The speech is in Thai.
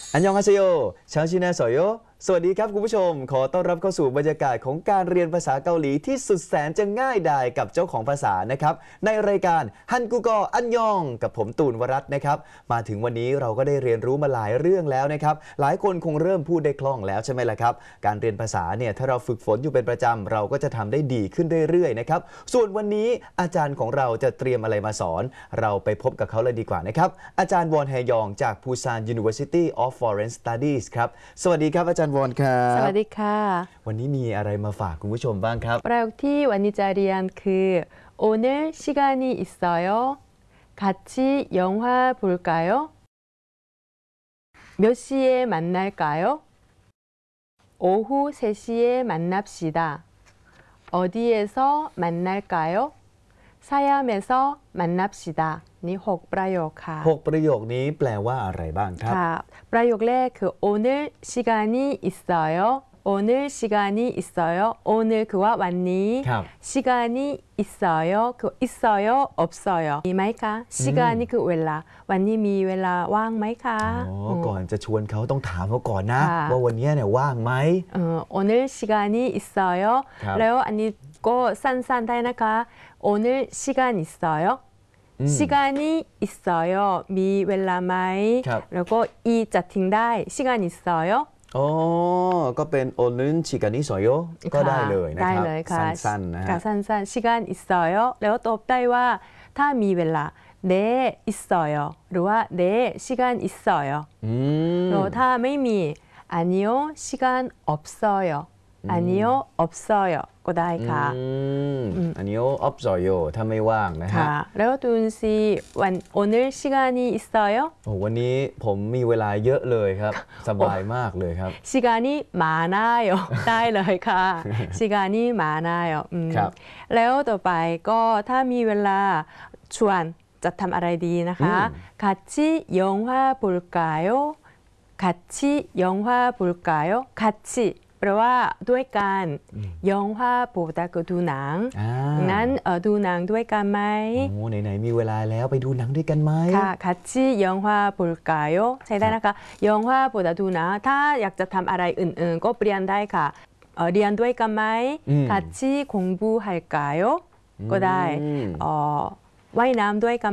อันยองฮาเซโยชาวชินาสอยโยสวัสดีครับคุณผู้ชมขอต้อนรับเข้าสู่บรรยากาศของการเรียนภาษาเกาหลีที่สุดแสนจะง่ายดายกับเจ้าของภาษานะครับในรายการฮันกูกออันยองกับผมตูนวรัตน์นะครับมาถึงวันนี้เราก็ได้เรียนรู้มาหลายเรื่องแล้วนะครับหลายคนคงเริ่มพูดได้คล่องแล้วใช่ไหมล่ะครับการเรียนภาษาเนี่ยถ้าเราฝึกฝนอยู่เป็นประจำเราก็จะทำได้ดีขึ้นเรื่อยๆนะครับส่วนวันนี้อาจารย์ของเราจะเตรียมอะไรมาสอนเราไปพบกับเขาเลยดีกว่านะครับอาจารย์วอนแฮยองจาก Busan University of Foreign Studies ครับสวัสดีครับอาจารย์วอนครับสวัสดีค่ะวันนี้มีอะไรมาฝากคุณผู้ชมบ้างครับประโยคที่วันนี้จะเรียนคือ오늘 시간이 있어요? 같이 영화 볼까요? 몇 시에 만날까요? 오후 3시에 만납시다. 어디에서 만날까요? 사얌에서 만납시다. นี่6ประโยคค่ะ 6ประโยคนี้แปลว่าอะไรบ้างครับค่ะประโยคแรกคือ 오늘 시간이 있어요. 오늘 시간이 있어요. 오늘 그와วันนี้ 시간이 있어요. 그 있어요. 없어요. มีไหมคะ 시간이 그เวลาวันนี้มีเวลาว่างไหมคะก่อนจะชวนเขาต้องถามเขาก่อนนะว่าวันนี้เนี่ยว่างไหม 오늘 시간이 있어요. แล้วอันนี้ก็สั้นๆได้นะคะ 오늘 시간 있어요. 시간이 있어요. มีเวลาไหมแล้วก็อีจะทิ้งได้ 시간 있어요. อ๋อก็เป็นโอนึนชิกานิสอยโยก็ได้เลยนะครับสั้นๆนะฮะสั้นๆ 시간 있어요. แล้วตอบได้ว่าถ้ามีเวลา네 있어요. หรือว่า네 시간 있어요. แล้วถ้าไม่มี아니요 시간 없어요. 아니요 없어요. ก็ได้ค่ะ 아니요 없어요. ถ้าไม่ว่างนะฮะแล้วตูนซีวัน오늘 시간이 있어요? วันนี้ผมมีเวลาเยอะเลยครับสบายมากเลยครับ 시간이 많아요. ได้เลยค่ะ 시간이 많아요. แล้วต่อไปก็ถ้ามีเวลาชวนจะทำอะไรดีนะคะ 같이 영화 볼까요? 같이 영화 볼까요? 같이แปลว่าด้วยกันยองฮวาปูตาก็ดูหนังงั้นดูหนังด้วยกันไหมโอ้ไหนๆมีเวลาแล้วไปดูหนังด้วยกันไหมค่ะ같이 영화 볼까요? ใช้ได้นะคะยองฮวาปูตาดูหนังถ้าอยากจะทำอะไรอื่นๆก็เปลี่ยนได้ค่ะเรียนด้วยกันไหม같이 공부할까요? ก็ได้ว่ายน้ำด้วยกัน